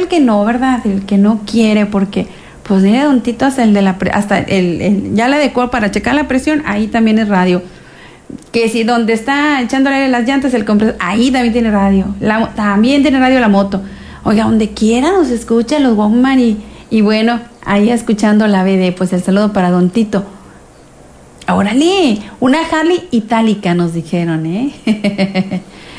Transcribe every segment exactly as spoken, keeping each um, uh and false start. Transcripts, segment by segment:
el que no, ¿verdad? El que no quiere, porque pues mire, don Tito, hasta el de la, hasta el, el ya le adecuó para checar la presión, ahí también es radio. Que si donde está echándole las llantas el compresor, ahí también tiene radio. La, también tiene radio la moto. Oiga, donde quiera nos escucha los Walkman y, y bueno, ahí escuchando la B D, pues el saludo para don Tito. Órale, una Harley itálica nos dijeron, ¿eh?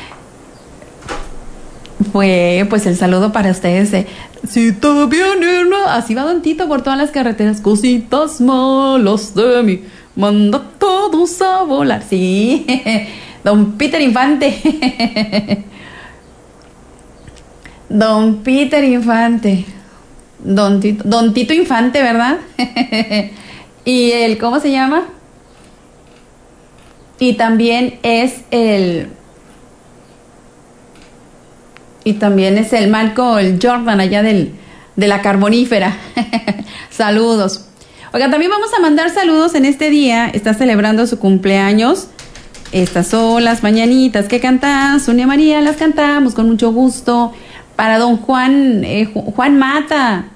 Fue pues el saludo para ustedes. Eh. Si todo viene, ¿no? Así va don Tito por todas las carreteras. Cositas malas de mí, manda todos a volar. Sí, don Peter Infante. Don Peter Infante. Don Tito, don Tito Infante, ¿verdad? Y el, ¿cómo se llama? Y también es el... Y también es el Michael Jordan allá del, de la Carbonífera. Saludos. Oigan, también vamos a mandar saludos en este día. Está celebrando su cumpleaños. Estas son las mañanitas que cantan Sonia María, las cantamos con mucho gusto. Para don Juan, eh, Juan Mata.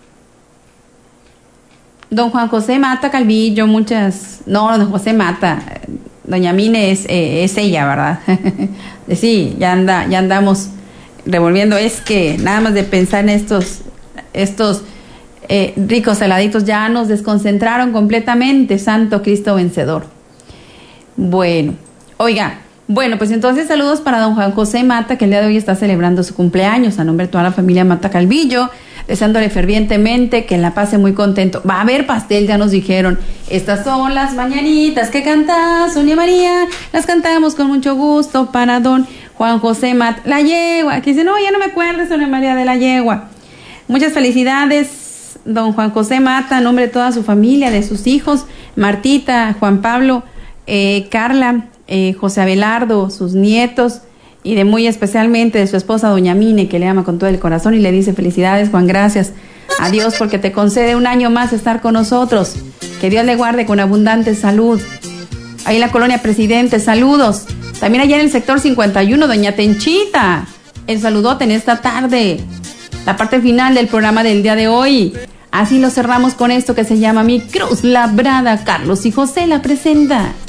Don Juan José Mata Calvillo, muchas... No, don José Mata. Doña Mine es, eh, es ella, ¿verdad? Sí, ya anda, ya andamos revolviendo. Es que nada más de pensar en estos, estos eh, ricos heladitos ya nos desconcentraron completamente. Santo Cristo vencedor. Bueno, oiga, bueno, pues entonces saludos para don Juan José Mata, que el día de hoy está celebrando su cumpleaños, a nombre de toda la familia Mata Calvillo, deseándole fervientemente que la pase muy contento. Va a haber pastel, ya nos dijeron. Estas son las mañanitas que canta Sonia María, las cantamos con mucho gusto para don Juan José Mata. La yegua, que dice, no, ya no me acuerdo, Sonia María, de la yegua. Muchas felicidades, don Juan José Mata, a nombre de toda su familia, de sus hijos, Martita, Juan Pablo, eh, Carla, eh, José Abelardo, sus nietos, y de muy especialmente de su esposa doña Mine, que le ama con todo el corazón y le dice felicidades, Juan, gracias a Dios porque te concede un año más estar con nosotros. Que Dios le guarde con abundante salud. Ahí en la colonia Presidente, saludos. También allá en el sector cincuenta y uno, doña Tenchita, el saludote en esta tarde. La parte final del programa del día de hoy. Así lo cerramos con esto que se llama Mi Cruz Labrada. Carlos y José la presenta.